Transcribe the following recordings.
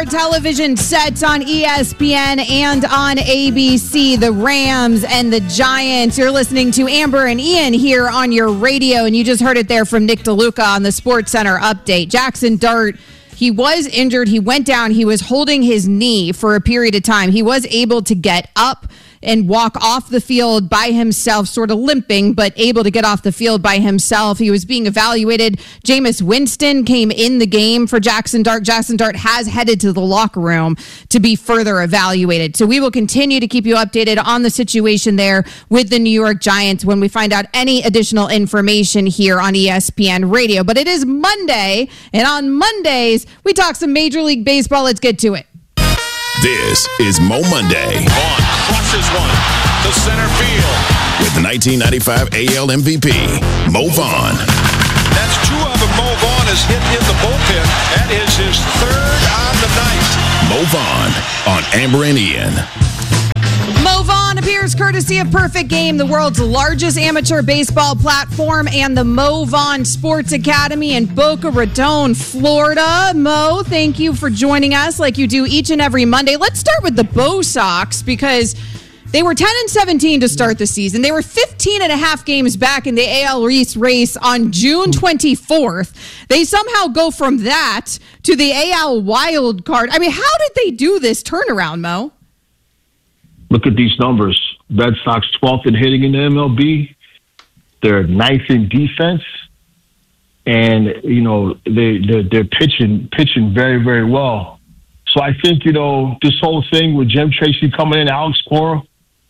television sets on ESPN and on ABC, the Rams and the Giants. You're listening to Amber and Ian here on your radio, and you just heard it there from Nick DeLuca on the SportsCenter update. Jackson Dart, he was injured. He went down. He was holding his knee for a period of time. He was able to get up and walk off the field by himself, sort of limping, but able to get off the field by himself. He was being evaluated. Jameis Winston came in the game for Jackson Dart. Jackson Dart has headed to the locker room to be further evaluated. So we will continue to keep you updated on the situation there with the New York Giants when we find out any additional information here on ESPN Radio. But it is Monday, and on Mondays, we talk some Major League Baseball. Let's get to it. This is Mo Monday. Vaughn crushes one to center field. With the 1995 AL MVP, Mo Vaughn. That's two of them Mo Vaughn has hit in the bullpen. That is his third on the night. Mo Vaughn on Amber and Ian. Mo Vaughn appears courtesy of Perfect Game, the world's largest amateur baseball platform, and the Mo Vaughn Sports Academy in Boca Raton, Florida. Mo, thank you for joining us like you do each and every Monday. Let's start with the Bo Sox because they were 10-17 to start the season. They were 15 and a half games back in the AL East race on June 24th. They somehow go from that to the AL wild card. I mean, how did they do this turnaround, Mo? Look at these numbers. Red Sox 12th in hitting in the MLB. They're 9th in defense. And, you know, they're pitching very, very well. So I think, you know, this whole thing with Jim Tracy coming in, Alex Cora,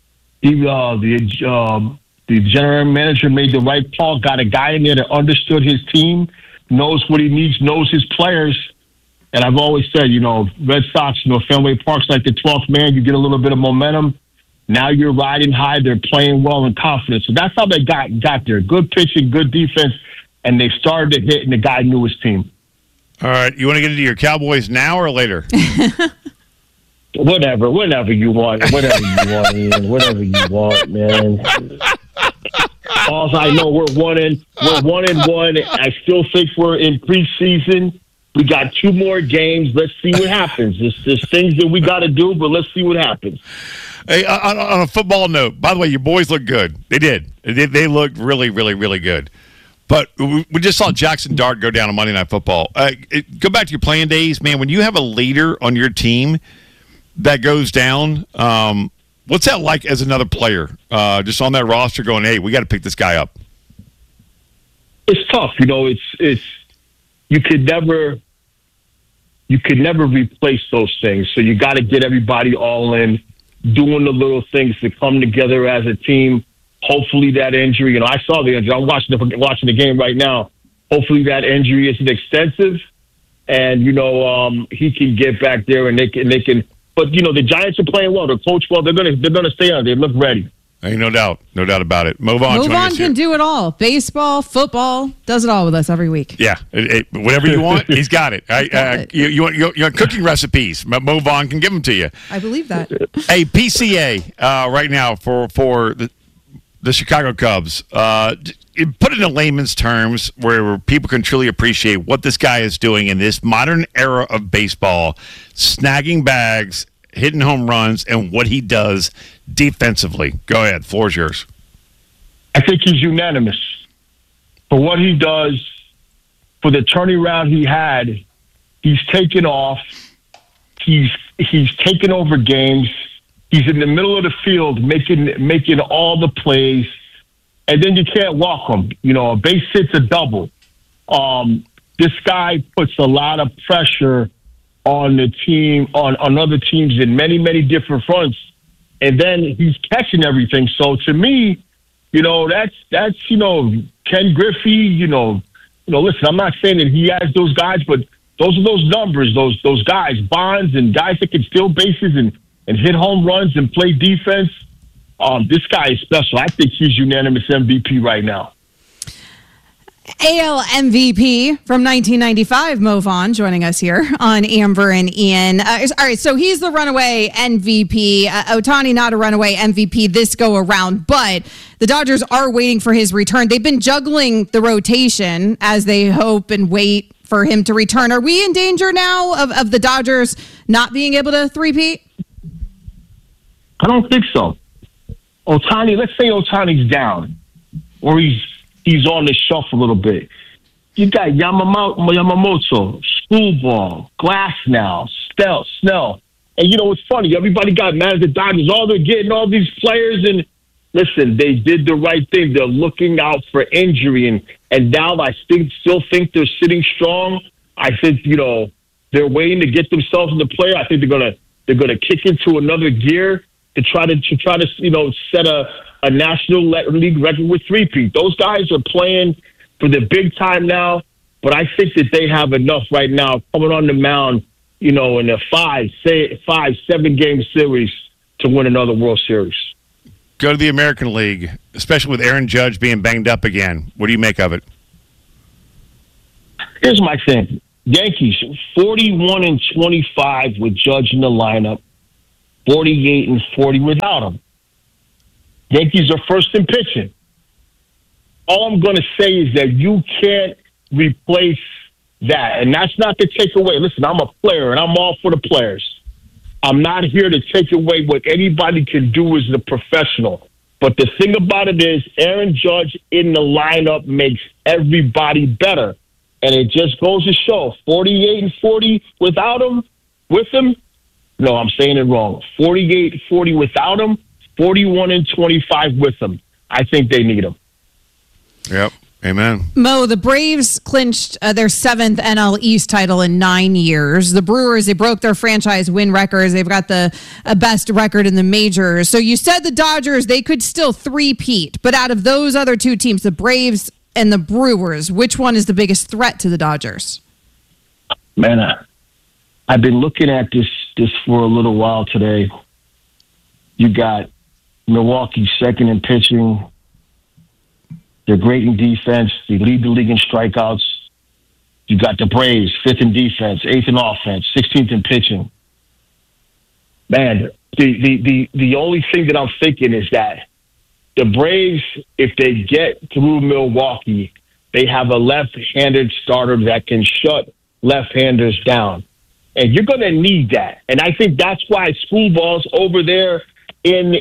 the general manager made the right call, got a guy in there that understood his team, knows what he needs, knows his players. And I've always said, you know, Red Sox, you know, Fenway Park's like the 12th man. You get a little bit of momentum. Now you're riding high. They're playing well and confident. So that's how they got there. Good pitching, good defense, and they started to hit, and the guy knew his team. All right. You want to get into your Cowboys now or later? Whatever you want. Ian. Whatever you want, man. All I know, we're 1-1. I still think we're in preseason. We got 2 more games. Let's see what happens. There's things that we got to do, but let's see what happens. Hey, on a football note, by the way, your boys look good. They did. They looked really, really, really good. But we just saw Jackson Dart go down on Monday Night Football. Go back to your playing days, man. When you have a leader on your team that goes down, what's that like as another player? Just on that roster going, hey, we got to pick this guy up. It's tough. You know, it's you could never replace those things. So you got to get everybody all in, doing the little things to come together as a team. Hopefully that injury, you know, I saw the injury. I'm watching the game right now. Hopefully that injury isn't extensive, and you know he can get back there and they can. But you know the Giants are playing well. They're coached well. They're gonna stay on. They look ready. Hey, no doubt about it. Mo Vaughn can do it all. Baseball, football, does it all with us every week. Yeah, whatever you want, he's got it. You want cooking recipes? Mo Vaughn can give them to you. I believe that. Hey, PCA right now for the Chicago Cubs. Put it in layman's terms where people can truly appreciate what this guy is doing in this modern era of baseball, snagging bags, hitting home runs, and what he does defensively. Go ahead. Floor's yours. I think he's unanimous for what he does, for the turnaround he had. He's taken off. He's taken over games. He's in the middle of the field making all the plays, and then you can't walk him. You know, a base hit's a double. This guy puts a lot of pressure on the team, on other teams in many, many different fronts. And then he's catching everything. So to me, you know, that's you know, Ken Griffey, you know, listen, I'm not saying that he has those guys, but those are those numbers, those guys, Bonds and guys that can steal bases and hit home runs and play defense. This guy is special. I think he's unanimous MVP right now. AL MVP from 1995, Mo Vaughn, joining us here on Amber and Ian. All right, so he's the runaway MVP. Ohtani not a runaway MVP this go around, but the Dodgers are waiting for his return. They've been juggling the rotation as they hope and wait for him to return. Are we in danger now of the Dodgers not being able to three-peat? I don't think so. Ohtani, let's say Ohtani's down, or he's on the shelf a little bit. You got Yamamoto, Schoolball, Glasnow, Snell. And you know, it's funny. Everybody got mad at the Dodgers. Oh, they're getting all these players. And listen, they did the right thing. They're looking out for injury. And now I still think they're sitting strong. I think, you know, they're waiting to get themselves in the play. I think they're gonna kick into another gear to try to you know, set a National League record with three-peat. Those guys are playing for the big time now, but I think that they have enough right now coming on the mound, you know, in a 7 game series to win another World Series. Go to the American League, especially with Aaron Judge being banged up again. What do you make of it? Here's my thing. Yankees, 41-25 with Judge in the lineup, 48-40 without him. Yankees are first in pitching. All I'm going to say is that you can't replace that. And that's not to take away. Listen, I'm a player, and I'm all for the players. I'm not here to take away what anybody can do as a professional. But the thing about it is Aaron Judge in the lineup makes everybody better. And it just goes to show, 48-40 without him, with him. No, I'm saying it wrong. 48-40 without him, 41-25 with him. I think they need him. Yep. Amen. Mo, the Braves clinched their 7th NL East title in 9 years. The Brewers, they broke their franchise win records. They've got the best record in the majors. So you said the Dodgers, they could still three-peat. But out of those other two teams, the Braves and the Brewers, which one is the biggest threat to the Dodgers? Man, I've been looking at this for a little while today. You got Milwaukee second in pitching. They're great in defense. They lead the league in strikeouts. You got the Braves, 5th in defense, 8th in offense, 16th in pitching. Man, the only thing that I'm thinking is that the Braves, if they get through Milwaukee, they have a left-handed starter that can shut left-handers down. And you're going to need that. And I think that's why Schoolball's over there in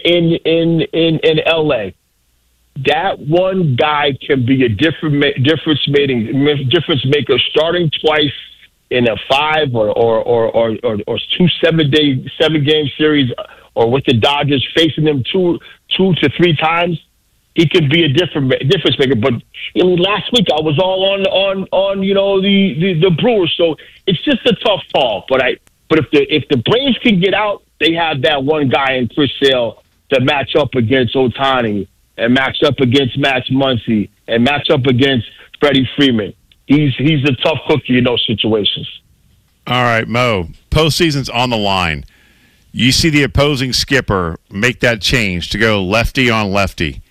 L.A. That one guy can be a difference maker, starting twice in a 5 or 2 7-game series, or with the Dodgers facing them two to three times. He could be a difference maker. But last week I was all on you know, the Brewers, so it's just a tough call. But if the Braves can get out, they have that one guy in Chris Sale to match up against Ohtani, and match up against Max Muncy, and match up against Freddie Freeman. He's a tough cookie in those situations. All right, Mo, postseason's on the line. You see the opposing skipper make that change to go lefty on lefty.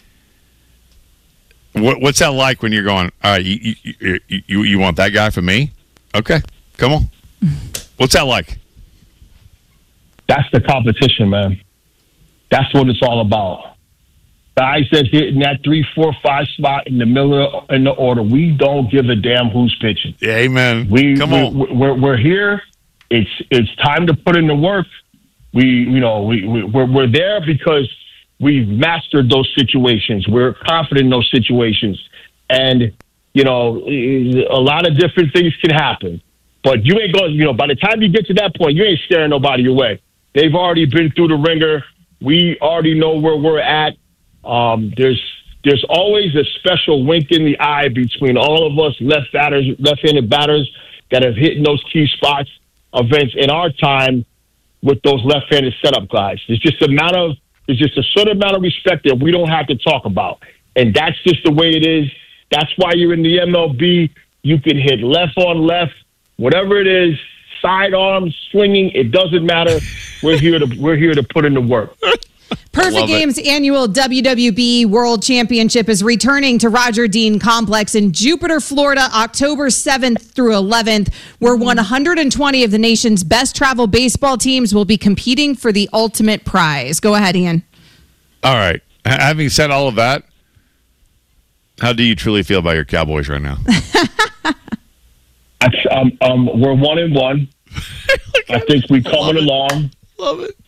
What's that like when you're going, all right, you want that guy for me? Okay, come on. What's that like? That's the competition, man. That's what it's all about. Guys that's hitting that 3, 4, 5 spot in the middle in the order. We don't give a damn who's pitching. Yeah, amen. We're here. It's time to put in the work. We're there because we've mastered those situations. We're confident in those situations, and you know, a lot of different things can happen. But you ain't going. You know, by the time you get to that point, you ain't scaring nobody away. They've already been through the ringer. We already know where we're at. There's always a special wink in the eye between all of us left-handed batters that have hit in those key spots, events in our time with those left-handed setup guys. There's just a certain amount of respect that we don't have to talk about, and that's just the way it is. That's why you're in the MLB. You can hit left on left, whatever it is, sidearm, swinging. It doesn't matter. We're here to put in the work. Perfect Games annual WWB World Championship is returning to Roger Dean Complex in Jupiter, Florida, October 7th through 11th, where 120 of the nation's best travel baseball teams will be competing for the ultimate prize. Go ahead, Ian. All right. Having said all of that, how do you truly feel about your Cowboys right now? We're 1-1. I think we're coming along. Love it.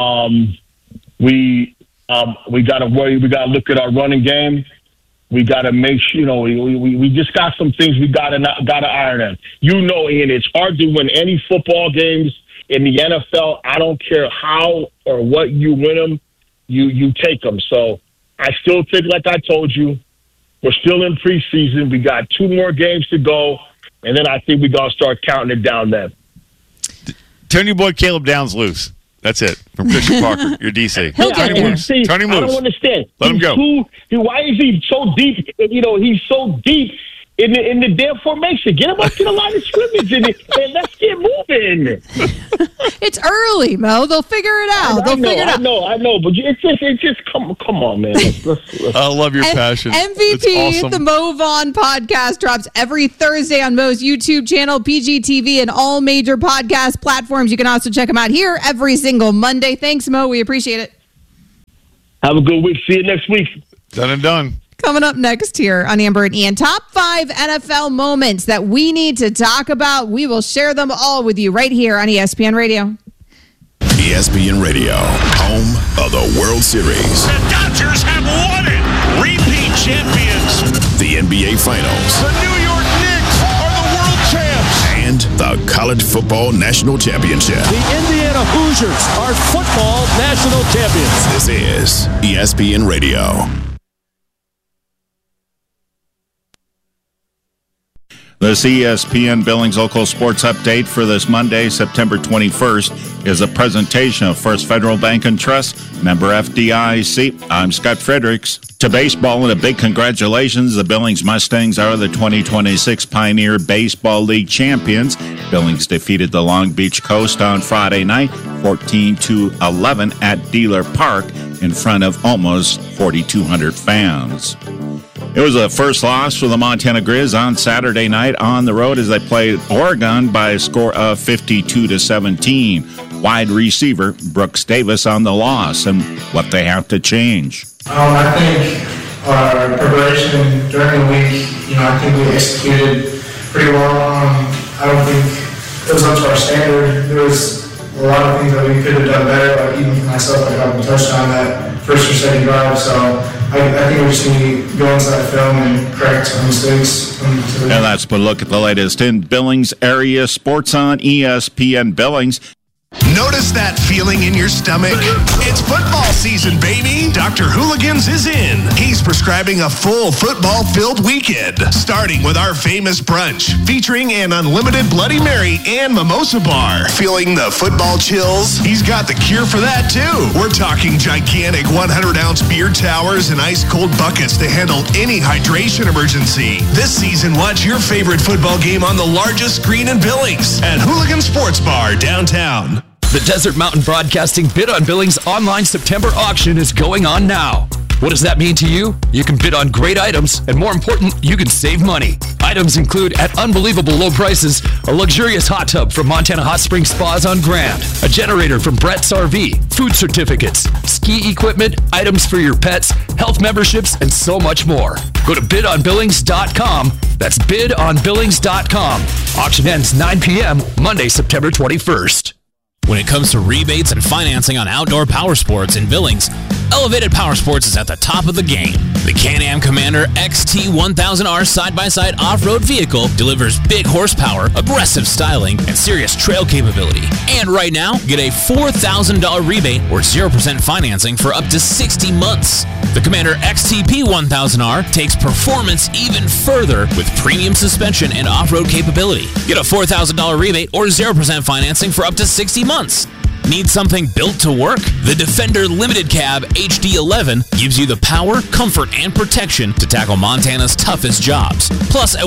We got to worry. We got to look at our running game. We got to make sure, we just got some things we got to iron out. Ian, it's hard to win any football games in the NFL. I don't care how or what you win them, you take them. So I still think, like I told you, we're still in preseason. We got 2 more games to go, and then I think we got to start counting it down then. Turn your boy Caleb Downs loose. That's it. From Christian Parker, your DC. He'll get there. Turn him loose. I don't understand. Let him go. Why is he so deep? He's so deep in the damn formation. Get him up to the line of scrimmage and let's get moving. It's early, Mo. They'll figure it out. I know. But it's just come on, man. Let's. I love your passion. MVP, it's awesome. the Mo Vaughn podcast drops every Thursday on Mo's YouTube channel, PGTV, and all major podcast platforms. You can also check him out here every single Monday. Thanks, Mo. We appreciate it. Have a good week. See you next week. Done and done. Coming up next here on Amber and Ian, top 5 NFL moments that we need to talk about. We will share them all with you right here on ESPN Radio. ESPN Radio, home of the World Series. The Dodgers have won it. Repeat champions. The NBA Finals. The New York Knicks are the world champs. And the College Football National Championship. The Indiana Hoosiers are football national champions. This is ESPN Radio. This ESPN Billings Local Sports Update for this Monday, September 21st, is a presentation of First Federal Bank and Trust, member FDIC. I'm Scott Fredericks. To baseball, and a big congratulations. The Billings Mustangs are the 2026 Pioneer Baseball League champions. Billings defeated the Long Beach Coast on Friday night, 14-11 at Dealer Park in front of almost 4,200 fans. It was a first loss for the Montana Grizz on Saturday night on the road as they played Oregon by a score of 52-17. Wide receiver Brooks Davis on the loss and what they have to change. I think our preparation during the week, I think we executed pretty well. I don't think it was up to our standard. There was a lot of things that we could have done better, like even for myself, I got a touchdown that first or second drive, so I think we just need to go inside the film and correct some mistakes. And that's a look at the latest in Billings area sports on ESPN Billings. Notice that feeling in your stomach? It's football season, baby. Dr. Hooligans is in. He's prescribing a full football-filled weekend, starting with our famous brunch, featuring an unlimited Bloody Mary and mimosa bar. Feeling the football chills? He's got the cure for that, too. We're talking gigantic 100-ounce beer towers and ice-cold buckets to handle any hydration emergency. This season, watch your favorite football game on the largest screen in Billings at Hooligan Sports Bar downtown. The Desert Mountain Broadcasting Bid on Billings online September auction is going on now. What does that mean to you? You can bid on great items, and more important, you can save money. Items include, at unbelievable low prices, a luxurious hot tub from Montana Hot Spring Spas on Grand, a generator from Brett's RV, food certificates, ski equipment, items for your pets, health memberships, and so much more. Go to bidonbillings.com. That's bidonbillings.com. Auction ends 9 p.m. Monday, September 21st. When it comes to rebates and financing on outdoor power sports in Billings, Elevated Power Sports is at the top of the game. The Can-Am Commander XT1000R side-by-side off-road vehicle delivers big horsepower, aggressive styling, and serious trail capability. And right now, get a $4,000 rebate or 0% financing for up to 60 months. The Commander XTP1000R takes performance even further with premium suspension and off-road capability. Get a $4,000 rebate or 0% financing for up to 60 months. Need something built to work? The Defender Limited Cab HD11 gives you the power, comfort, and protection to tackle Montana's toughest jobs, plus a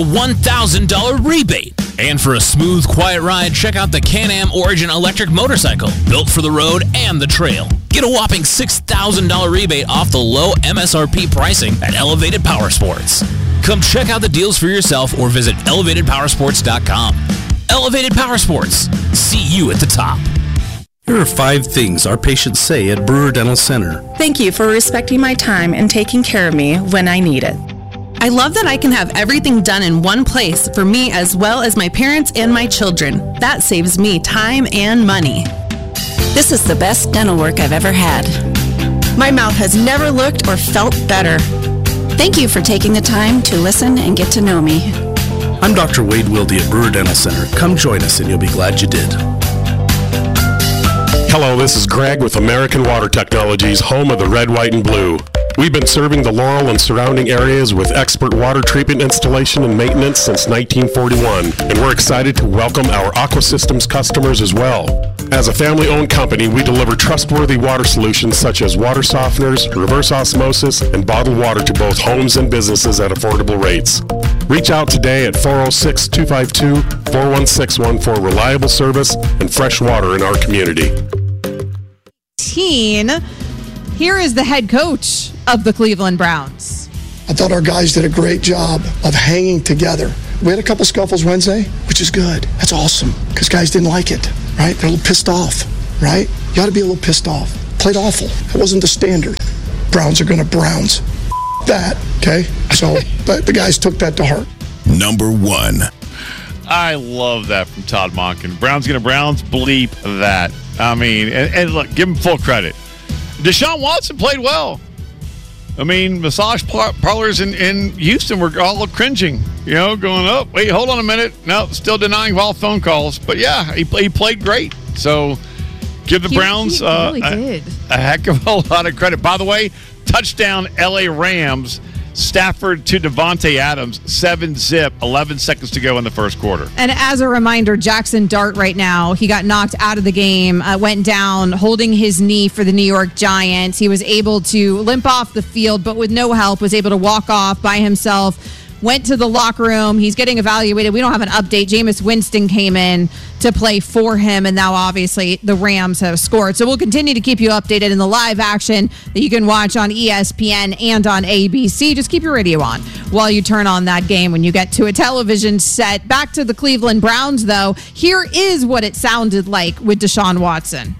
$1,000 rebate. And for a smooth, quiet ride, check out the Can-Am Origin electric motorcycle, built for the road and the trail. Get a whopping $6,000 rebate off the low MSRP pricing at Elevated Power Sports. Come check out the deals for yourself or visit elevatedpowersports.com. Elevated Power Sports. See you at the top. Here are 5 things our patients say at Brewer Dental Center. Thank you for respecting my time and taking care of me when I need it. I love that I can have everything done in one place for me as well as my parents and my children. That saves me time and money. This is the best dental work I've ever had. My mouth has never looked or felt better. Thank you for taking the time to listen and get to know me. I'm Dr. Wade Wilde at Brewer Dental Center. Come join us and you'll be glad you did. Hello, this is Greg with American Water Technologies, home of the red, white, and blue. We've been serving the Laurel and surrounding areas with expert water treatment installation and maintenance since 1941, and we're excited to welcome our Aqua Systems customers as well. As a family-owned company, we deliver trustworthy water solutions such as water softeners, reverse osmosis, and bottled water to both homes and businesses at affordable rates. Reach out today at 406-252-4161 for reliable service and fresh water in our community. Here is the head coach of the Cleveland Browns. I thought our guys did a great job of hanging together. We had a couple scuffles Wednesday, which is good. That's awesome, because guys didn't like it, right? They're a little pissed off, right? You ought to be a little pissed off. Played awful. That wasn't the standard. Browns are going to Browns. That, okay? So the guys took that to heart. Number 1. I love that from Todd Monken. Browns going to Browns, bleep that. I mean, and look, give him full credit. Deshaun Watson played well. I mean, massage parlors in Houston were all cringing, going up. Wait, hold on a minute. No, still denying all phone calls. But yeah, he played great. So give the Browns really did. A heck of a lot of credit. By the way, touchdown LA Rams. Stafford to Devontae Adams, 7-zip, 11 seconds to go in the first quarter. And as a reminder, Jackson Dart right now, he got knocked out of the game, went down holding his knee for the New York Giants. He was able to limp off the field, but with no help, was able to walk off by himself, went to the locker room. He's getting evaluated. We don't have an update. Jameis Winston came in to play for him, and now obviously the Rams have scored. So we'll continue to keep you updated in the live action that you can watch on ESPN and on ABC. Just keep your radio on while you turn on that game when you get to a television set. Back to the Cleveland Browns, though. Here is what it sounded like with Deshaun Watson.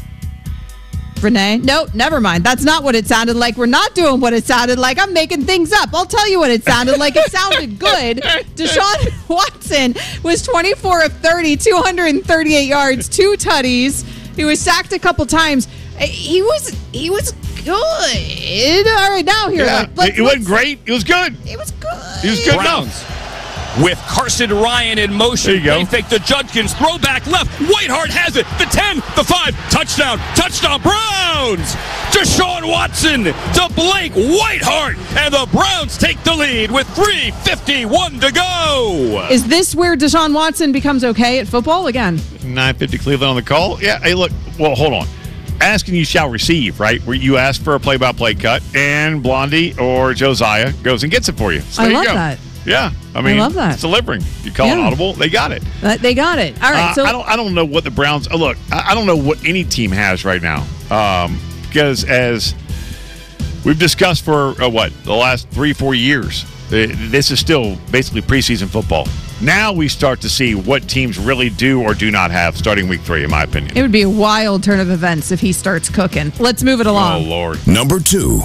Renee? No, never mind. That's not what it sounded like. We're not doing what it sounded like. I'm making things up. I'll tell you what it sounded like. It sounded good. Deshaun Watson was 24 of 30, 238 yards, 2 tutties. He was sacked a couple times. He was good. All right, now here. Yeah, it wasn't great. It was good. It was good. He was good. Browns. With Carson Ryan in motion. There you go. They fake the Judkins. Throw back left. Whiteheart has it. The 10, the 5. Touchdown. Touchdown. Browns. Deshaun Watson to Blake Whiteheart. And the Browns take the lead with 3:51 to go. Is this where Deshaun Watson becomes okay at football again? 950 Cleveland on the call. Yeah, hey, look. Well, hold on. Asking you shall receive, right? Where you ask for a play-by-play cut, and Blondie or Josiah goes and gets it for you. So I there love you go. that. Yeah, I mean, love that. It's delivering. You call an audible, they got it. They got it. All right. So I don't know what the Browns. Look, I don't know what any team has right now, because as we've discussed for the last 3-4 years, this is still basically preseason football. Now we start to see what teams really do or do not have starting week 3, in my opinion. It would be a wild turn of events if he starts cooking. Let's move it along. Oh Lord. Number 2.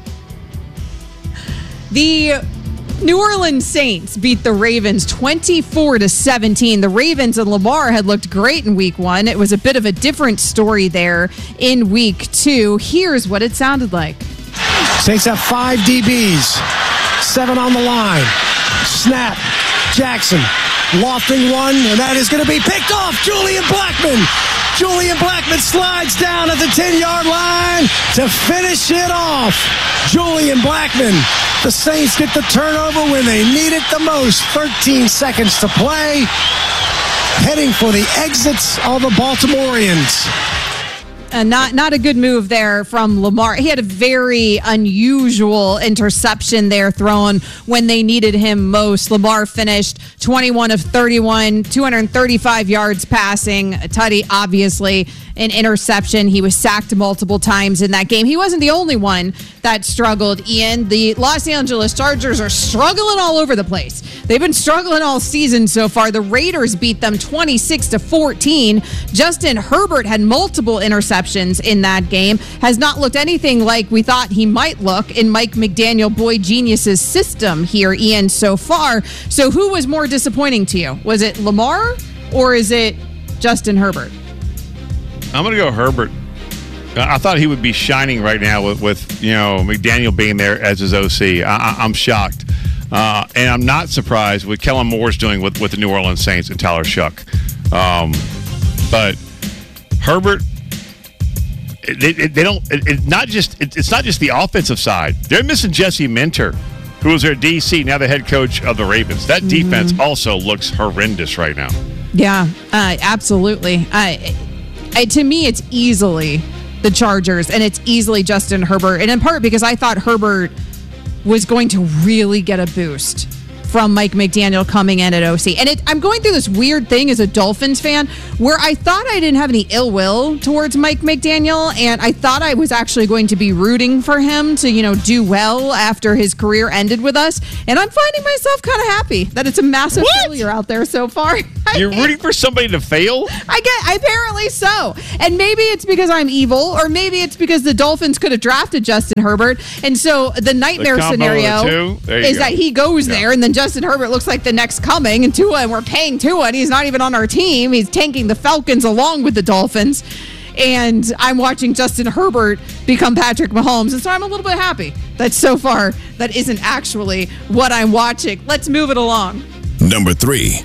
The New Orleans Saints beat the Ravens 24-17. The Ravens and Lamar had looked great in week 1. It was a bit of a different story there in week 2. Here's what it sounded like. Saints have 5 DBs, 7 on the line. Snap. Jackson lofting one, and that is going to be picked off. Julian Blackmon slides down at the 10-yard line to finish it off. Julian Blackmon. The Saints get the turnover when they need it the most. 13 seconds to play. Heading for the exits of the Baltimoreans. Not a good move there from Lamar. He had a very unusual interception there thrown when they needed him most. Lamar finished 21 of 31, 235 yards passing. A tutty, obviously, an interception. He was sacked multiple times in that game. He wasn't the only one that struggled, Ian. The Los Angeles Chargers are struggling all over the place. They've been struggling all season so far. The Raiders beat them 26-14. Justin Herbert had multiple interceptions interceptions in that game. Has not looked anything like we thought he might look in Mike McDaniel, Boy Genius's system here, Ian, so far. So who was more disappointing to you? Was it Lamar or is it Justin Herbert? I'm going to go Herbert. I thought he would be shining right now with McDaniel being there as his OC. I'm shocked. And I'm not surprised with Kellen Moore's doing with the New Orleans Saints and Tyler Shuck. But Herbert, they don't. It's not just the offensive side. They're missing Jesse Minter, who was their DC, now the head coach of the Ravens. That defense also looks horrendous right now. Yeah, absolutely. To me, it's easily the Chargers, and it's easily Justin Herbert, and in part because I thought Herbert was going to really get a boost from Mike McDaniel coming in at OC. And I'm going through this weird thing as a Dolphins fan where I thought I didn't have any ill will towards Mike McDaniel, and I thought I was actually going to be rooting for him to, do well after his career ended with us. And I'm finding myself kind of happy that it's a massive failure out there so far. You're rooting for somebody to fail? Apparently so. And maybe it's because I'm evil, or maybe it's because the Dolphins could have drafted Justin Herbert. And so the nightmare scenario is that he goes there and then Justin Herbert looks like the next coming, and we're paying Tua, and he's not even on our team. He's tanking the Falcons along with the Dolphins. And I'm watching Justin Herbert become Patrick Mahomes. And so I'm a little bit happy that so far that isn't actually what I'm watching. Let's move it along. Number 3.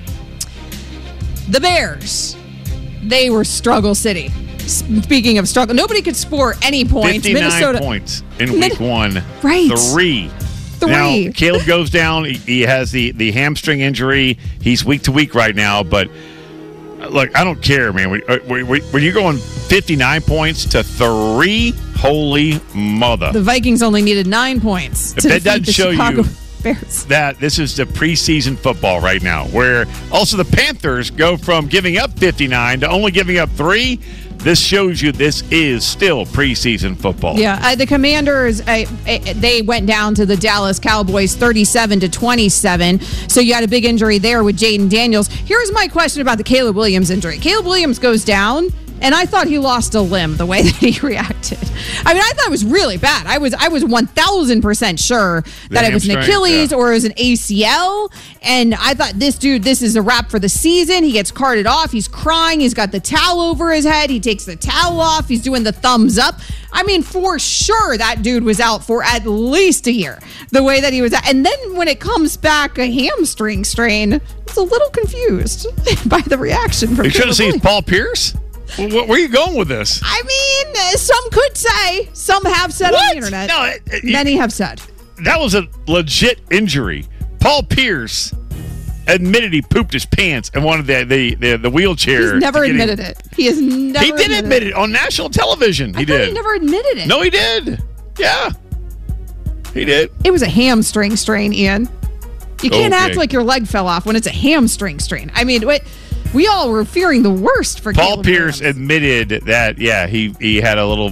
The Bears. They were struggle city. Speaking of struggle, nobody could score any points. 59 points in week 1. Right. 3. Now, Caleb goes down. He has the hamstring injury. He's week to week right now. But, look, I don't care, man. When you're going 59 points to 3, holy mother. The Vikings only needed 9 points to defeat the Chicago Bears. That this is the preseason football right now, where also the Panthers go from giving up 59 to only giving up 3. This shows you this is still preseason football. Yeah, the Commanders, they went down to the Dallas Cowboys 37-27. So you had a big injury there with Jaden Daniels. Here's my question about the Caleb Williams injury. Caleb Williams goes down, and I thought he lost a limb the way that he reacted. I mean, I thought it was really bad. I was 1,000% sure that it was an Achilles or it was an ACL. And I thought, this is a wrap for the season. He gets carted off. He's crying. He's got the towel over his head. He takes the towel off. He's doing the thumbs up. I mean, for sure, that dude was out for at least a year, the way that he was out. And then when it comes back, a hamstring strain, I was a little confused by the reason from You should have seen Paul Pierce. Where are you going with this? I mean, some could say, some have said on the internet. No, many have said. That was a legit injury. Paul Pierce admitted he pooped his pants and wanted the wheelchair. He's never admitted it. He has never. He did admit it on national television. He did. He never admitted it. No, he did. Yeah, he did. It was a hamstring strain, Ian. You can't act like your leg fell off when it's a hamstring strain. I mean, we all were fearing the worst for Paul Pierce admitted that, he had a little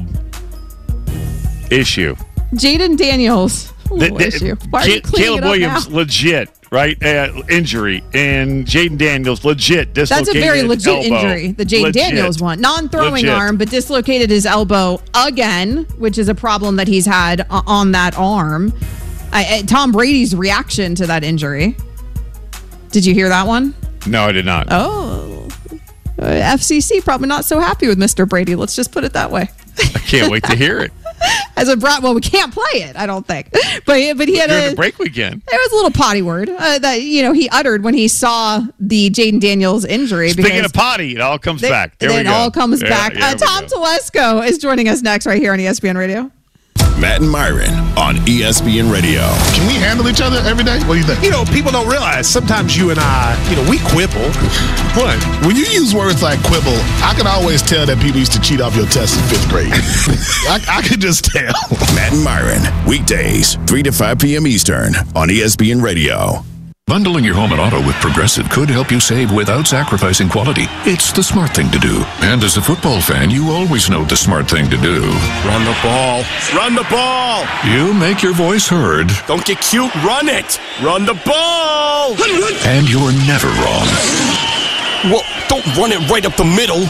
issue. Jaden Daniels, issue. Why are you cleaning Caleb it up Williams, now? legit, right? Injury. And Jaden Daniels, legit, dislocated That's a very legit elbow. injury, the Jaden Daniels one. Non-throwing arm, but dislocated his elbow again, which is a problem that he's had on that arm. Tom Brady's reaction to that injury. Did you hear that one? No, I did not. Oh, FCC probably not so happy with Mr. Brady. Let's just put it that way. I can't wait to hear it. We can't play it, I don't think. But he had during the break weekend. It was a little potty word that he uttered when he saw the Jaden Daniels injury. Speaking of potty, it all comes back. It all comes back. Tom Telesco is joining us next right here on ESPN Radio. Matt and Myron on ESPN Radio. Can we handle each other every day? What do you think? People don't realize sometimes you and I, we quibble. What? When you use words like quibble, I can always tell that people used to cheat off your test in 5th grade. I can just tell. Matt and Myron, weekdays, 3 to 5 p.m. Eastern on ESPN Radio. Bundling your home and auto with Progressive could help you save without sacrificing quality. It's the smart thing to do. And as a football fan, you always know the smart thing to do. Run the ball. Run the ball. You make your voice heard. Don't get cute. Run it. Run the ball. And you're never wrong. Well, don't run it right up the middle.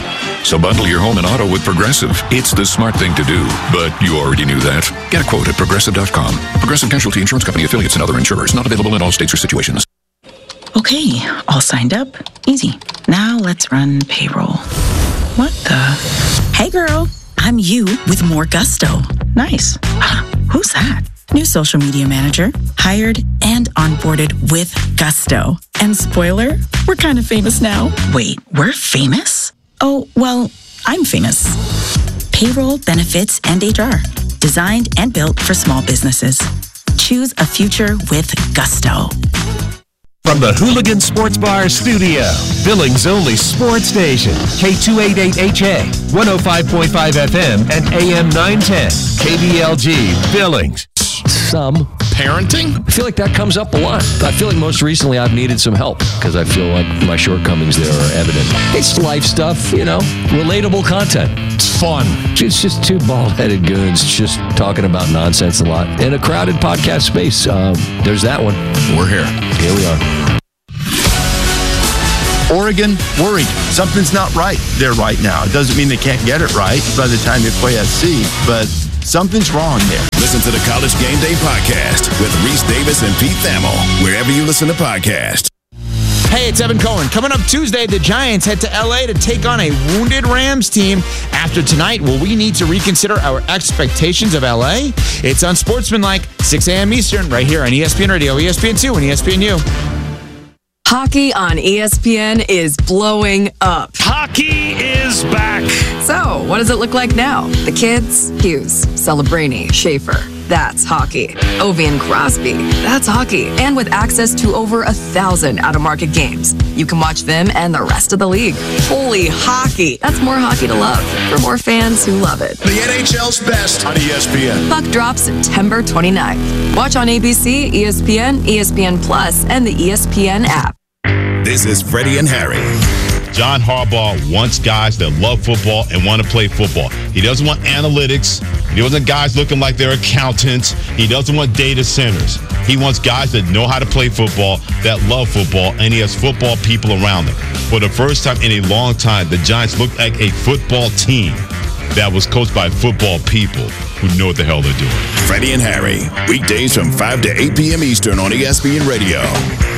So bundle your home and auto with Progressive. It's the smart thing to do, but you already knew that. Get a quote at Progressive.com. Progressive Casualty Insurance Company affiliates and other insurers. Not available in all states or situations. Okay, all signed up. Easy. Now let's run payroll. What the? Hey girl, I'm you with more gusto. Nice. Who's that? New social media manager, hired and onboarded with gusto. And spoiler, we're kind of famous now. Wait, we're famous? Oh, well, I'm famous. Payroll, benefits, and HR. Designed and built for small businesses. Choose a future with gusto. From the Hooligan Sports Bar studio, Billings' only sports station, K288HA, 105.5 FM, and AM 910, KBLG, Billings. Some parenting? I feel like that comes up a lot. I feel like most recently I've needed some help because I feel like my shortcomings there are evident. It's life stuff, relatable content. It's fun. It's just two bald-headed goons just talking about nonsense a lot. In a crowded podcast space, there's that one. We're here. Here we are. Oregon, worried. Something's not right there right now. It doesn't mean they can't get it right by the time they play SC, but something's wrong there. Listen to the College Game Day Podcast with Reese Davis and Pete Thamel, wherever you listen to podcasts. Hey, it's Evan Cohen. Coming up Tuesday, the Giants head to LA to take on a wounded Rams team. After tonight, will we need to reconsider our expectations of LA? It's Unsportsmanlike, 6 a.m. Eastern, right here on ESPN Radio, ESPN2, and ESPNU. Hockey on ESPN is blowing up. Hockey is back. So, what does it look like now? The kids? Hughes, Celebrini, Schaefer. That's hockey. Ovi and Crosby. That's hockey. And with access to over 1,000 out-of-market games, you can watch them and the rest of the league. Holy hockey. That's more hockey to love for more fans who love it. The NHL's best on ESPN. Puck drops September 29th. Watch on ABC, ESPN, ESPN Plus, and the ESPN app. This is Freddie and Harry. John Harbaugh wants guys that love football and want to play football. He doesn't want analytics. He doesn't want guys looking like they're accountants. He doesn't want data centers. He wants guys that know how to play football, that love football, and he has football people around them. For the first time in a long time, the Giants look like a football team that was coached by football people who know what the hell they're doing. Freddie and Harry, weekdays from 5 to 8 p.m. Eastern on ESPN Radio.